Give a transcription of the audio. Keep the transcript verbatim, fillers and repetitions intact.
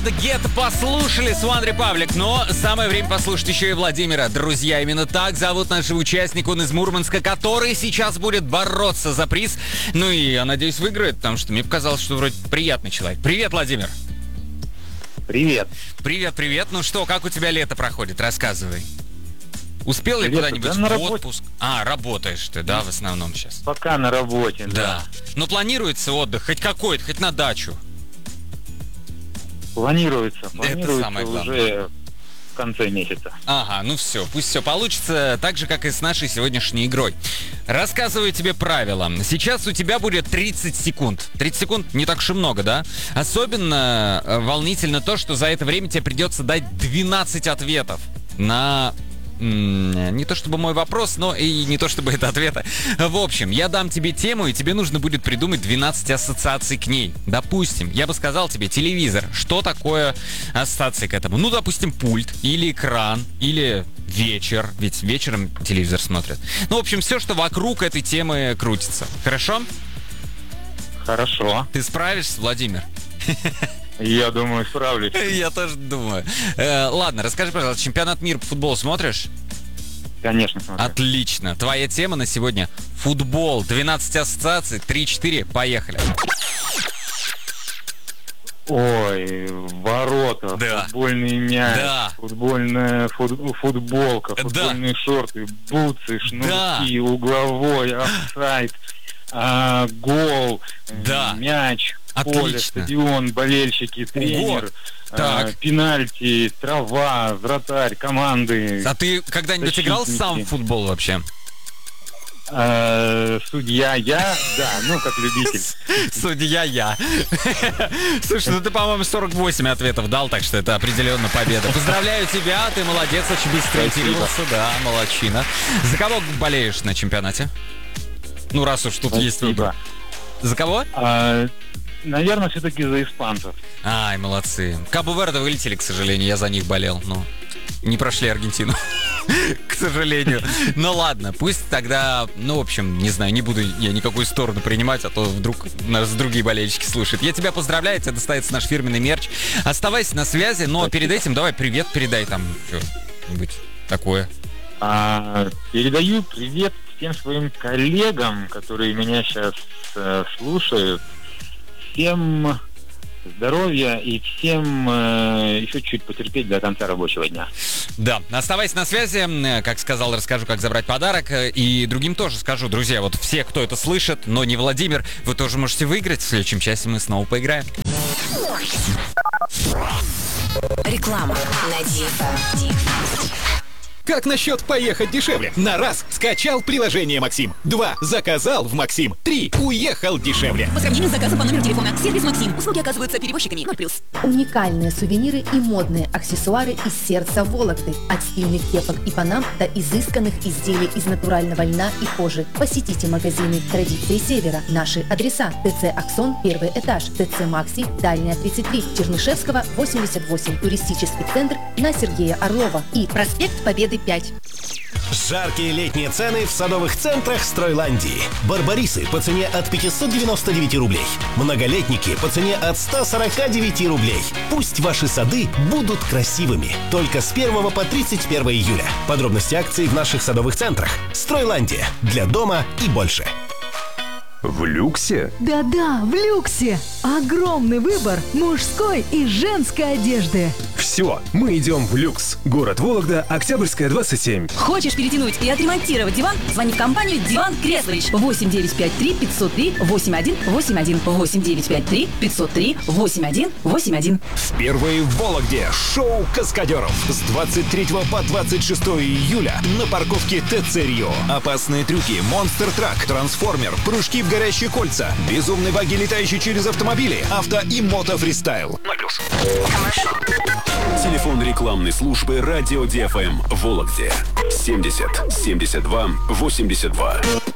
Дэвида Гетта послушали с One Republic, но самое время послушать еще и Владимира. Друзья, именно так зовут нашего участника, он из Мурманска, который сейчас будет бороться за приз. Ну и, я надеюсь, выиграет, потому что мне показалось, что вроде приятный человек. Привет, Владимир. Привет. Привет, привет. Ну что, как у тебя лето проходит? Рассказывай. Успел ли куда-нибудь да, в на отпуск? А, работаешь ты, да, в основном сейчас? Пока на работе, да. Да. Но планируется отдых, хоть какой-то, хоть на дачу? Планируется, планируется самое главное. уже в конце месяца. Ага, ну все, пусть все получится так же, как и с нашей сегодняшней игрой. Рассказываю тебе правила. Сейчас у тебя будет тридцать секунд. тридцать секунд не так уж и много, да? Особенно волнительно то, что за это время тебе придется дать двенадцать ответов на... Не то чтобы мой вопрос, но и не то чтобы это ответы. В общем, я дам тебе тему, и тебе нужно будет придумать двенадцать ассоциаций к ней. Допустим, я бы сказал тебе телевизор. Что такое ассоциации к этому? Ну, допустим, пульт, или экран, или вечер. Ведь вечером телевизор смотрят. Ну, в общем, все, что вокруг этой темы крутится. Хорошо? Хорошо. Ты справишься, Владимир? Я думаю, справлюсь. Я тоже думаю. Э, ладно, расскажи, пожалуйста, чемпионат мира по футболу смотришь? Конечно, смотрю. Отлично. Твоя тема на сегодня — футбол. двенадцать ассоциаций, три-четыре, поехали. Ой, ворота, Да. футбольный мяч, Да. футбольная фут- футболка, Да. футбольные шорты, бутсы, шнурки, Да. угловой, офсайд, а, гол, Да. мяч, Отлично. поле, стадион, болельщики, тренер, а, Так. пенальти, трава, вратарь, команды, А ты когда-нибудь играл сам в футбол вообще? а, судья, я, да, ну, как любитель. Судья я. Слушай, ну ты, по-моему, сорок восемь ответов дал, так что это определенно победа. Поздравляю тебя, ты молодец, очень быстро ориентировался. Да, молодчина. За кого болеешь на чемпионате? Ну, раз уж тут есть выбор. За кого? А, наверное, все-таки за испанцев. Ай, молодцы. Кабо-Верде вылетели, к сожалению, я за них болел, но не прошли Аргентину, к сожалению. Ну ладно, пусть тогда, ну, в общем, не знаю, не буду я никакую сторону принимать, а то вдруг нас другие болельщики слушают. Я тебя поздравляю, тебе достается наш фирменный мерч. Оставайся на связи, но перед этим давай привет передай там, что-нибудь такое. А, передаю привет всем своим коллегам, которые меня сейчас э, слушают. Всем здоровья и всем э, еще чуть потерпеть до конца рабочего дня. Да, оставайся на связи. Как сказал, расскажу, как забрать подарок. И другим тоже скажу, друзья, вот все, кто это слышит, но не Владимир, вы тоже можете выиграть. В следующем часе мы снова поиграем. Реклама на ди эф эм. Как насчет поехать дешевле? На раз скачал приложение Максим. Два заказал в Максим. Три уехал дешевле. По сравнению с заказом по номеру телефона. Сервис Максим. Услуги оказываются перевозчиками. ноль плюс. Уникальные сувениры и модные аксессуары из сердца Вологды. От стильных кепок и панам до изысканных изделий из натурального льна и кожи. Посетите магазины «Традиции Севера». Наши адреса: ТЦ «Аксон», первый этаж, ТЦ «Макси», Дальняя, тридцать три, Чернышевского, восемьдесят восемь, туристический центр на Сергея Орлова и проспект Победы пять. Жаркие летние цены в садовых центрах Стройландии. Барбарисы по цене от пятьсот девяносто девять рублей. Многолетники по цене от сто сорок девять рублей. Пусть ваши сады будут красивыми. Только с первого по тридцать первое июля. Подробности акций в наших садовых центрах. Стройландия. Для дома и больше. В люксе? Да-да, в люксе. Огромный выбор мужской и женской одежды. Все, мы идем в люкс. Город Вологда, Октябрьская, двадцать семь. Хочешь перетянуть и отремонтировать диван? Звони в компанию «Диван Креслович». восемь девять пять три пятьсот три восемьдесят один восемьдесят один. восемь девять пять три пятьсот три восемьдесят один восемьдесят один. Впервые в Вологде шоу каскадеров с двадцать третьего по двадцать шестое июля на парковке ТЦ Рио. Опасные трюки, монстр-трак, трансформер, прыжки в горящие кольца, безумные баги, летающие через автомобили, авто и мото-фристайл. ноль плюс. Телефон рекламной службы радио ди эф эм в Вологде семьдесят семьдесят два восемьдесят два.